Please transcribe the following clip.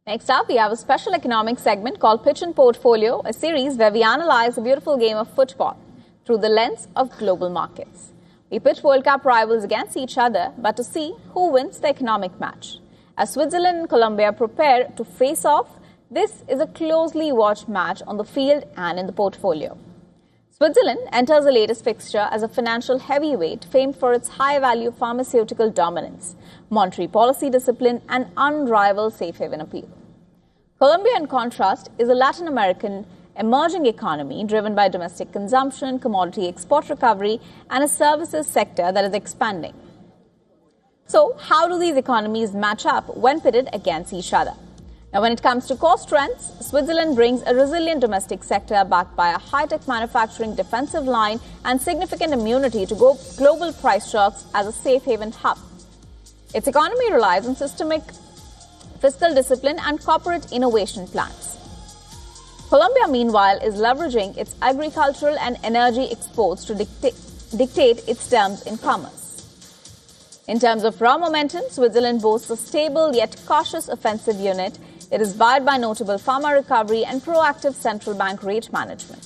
Next up, we have a special economic segment called Pitch and Portfolio, a series where we analyze the beautiful game of football through the lens of global markets. We pit World Cup rivals against each other, but to see who wins the economic match. As Switzerland and Colombia prepare to face off, this is a closely watched match on the field and in the portfolio. Switzerland enters the latest fixture as a financial heavyweight famed for its high-value pharmaceutical dominance, monetary policy discipline, and unrivaled safe haven appeal. Colombia, in contrast, is a Latin American emerging economy driven by domestic consumption, commodity export recovery, and a services sector that is expanding. So, how do these economies match up when pitted against each other? Now, when it comes to core strengths, Switzerland brings a resilient domestic sector backed by a high-tech manufacturing defensive line and significant immunity to global price shocks as a safe haven hub. Its economy relies on systemic fiscal discipline and corporate innovation plans. Colombia, meanwhile, is leveraging its agricultural and energy exports to dictate its terms in commerce. In terms of raw momentum, Switzerland boasts a stable yet cautious offensive unit. It is buoyed by notable pharma recovery and proactive central bank rate management.